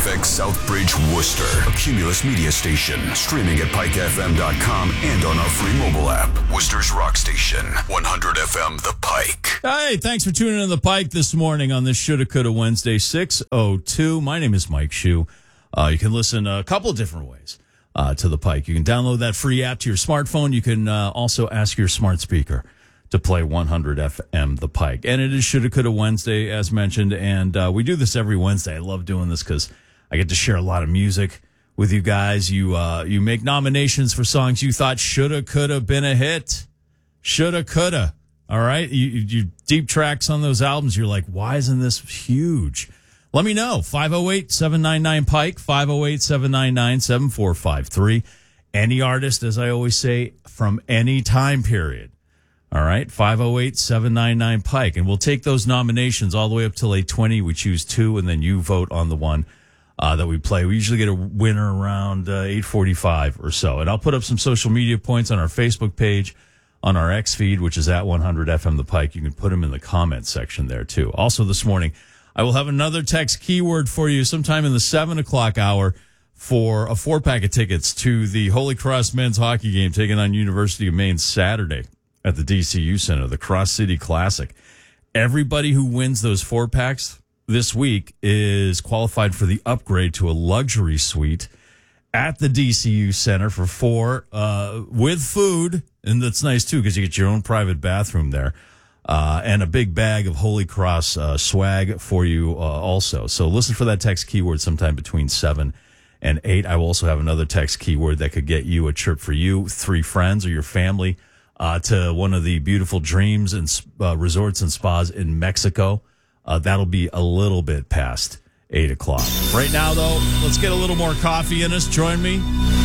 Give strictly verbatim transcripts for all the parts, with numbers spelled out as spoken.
F X Southbridge, Worcester. A Cumulus media station. Streaming at pike f m dot com and on our free mobile app. Worcester's rock station. one hundred F M The Pike. Hey, thanks for tuning in to The Pike this morning on this Shoulda Coulda Wednesday, six oh two. My name is Mike Shue. Uh, you can listen a couple of different ways uh, to The Pike. You can download that free app to your smartphone. You can uh, also ask your smart speaker to play one hundred F M The Pike. And it is Shoulda Coulda Wednesday, as mentioned, and uh, we do this every Wednesday. I love doing this because I get to share a lot of music with you guys. You uh, you make nominations for songs you thought shoulda, coulda been a hit. Shoulda, coulda. All right? You, you deep tracks on those albums, you're like, why isn't this huge? Let me know. five oh eight, seven nine nine, Pike, five oh eight, seven nine nine, seven four five three. Any artist, as I always say, from any time period. All right, five oh eight, seven nine nine, Pike. And we'll take those nominations all the way up till eight twenty. We choose two, and then you vote on the one uh, that we play. We usually get a winner around uh, eight forty-five or so. And I'll put up some social media points on our Facebook page, on our X feed, which is at one hundred F M The Pike. You can put them in the comment section there, too. Also this morning, I will have another text keyword for you sometime in the seven o'clock hour for a four-pack of tickets to the Holy Cross men's hockey game taking on University of Maine Saturday at the D C U Center, the Cross City Classic. Everybody who wins those four-packs this week is qualified for the upgrade to a luxury suite at the D C U Center for four uh, with food. And that's nice, too, because you get your own private bathroom there. Uh, and a big bag of Holy Cross uh, swag for you uh, also. So listen for that text keyword sometime between seven and eight. I will also have another text keyword that could get you a trip for you, three friends, or your family uh, to one of the beautiful dreams and uh, resorts and spas in Mexico. Uh, that'll be a little bit past eight o'clock. Right now, though, let's get a little more coffee in us. Join me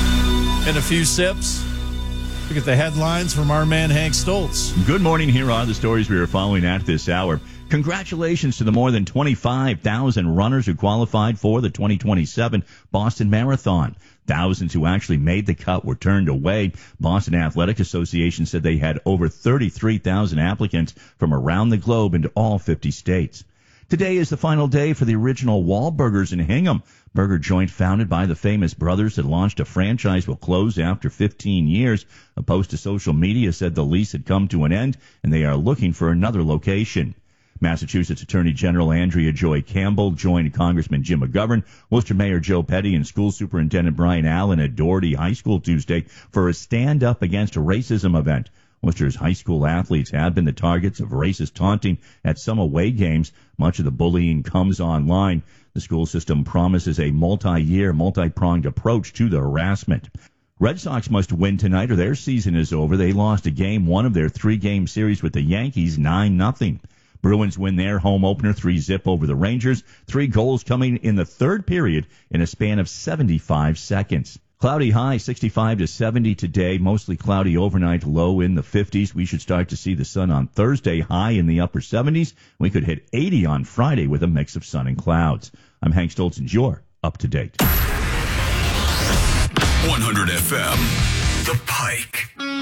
in a few sips. Look at the headlines from our man, Hank Stoltz. Good morning. Here are the stories we are following at this hour. Congratulations to the more than twenty-five thousand runners who qualified for the twenty twenty-seven Boston Marathon. Thousands who actually made the cut were turned away. Boston Athletic Association said they had over thirty-three thousand applicants from around the globe into all fifty states. Today is the final day for the original Wahlburgers in Hingham. Burger joint founded by the famous brothers that launched a franchise will close after fifteen years. A post to social media said the lease had come to an end and they are looking for another location. Massachusetts Attorney General Andrea Joy Campbell joined Congressman Jim McGovern, Worcester Mayor Joe Petty, and School Superintendent Brian Allen at Doherty High School Tuesday for a Stand Up Against Racism event. Worcester's high school athletes have been the targets of racist taunting at some away games. Much of the bullying comes online. The school system promises a multi-year, multi-pronged approach to the harassment. Red Sox must win tonight or their season is over. They lost a game, one of their three-game series with the Yankees, nine nothing. Bruins win their home opener three zip over the Rangers. Three goals coming in the third period in a span of seventy-five seconds. Cloudy high, sixty-five to seventy today. Mostly cloudy overnight, low in the fifties. We should start to see the sun on Thursday, high in the upper seventies. We could hit eighty on Friday with a mix of sun and clouds. I'm Hank Stoltz, and you're up to date. one hundred F M, The Pike.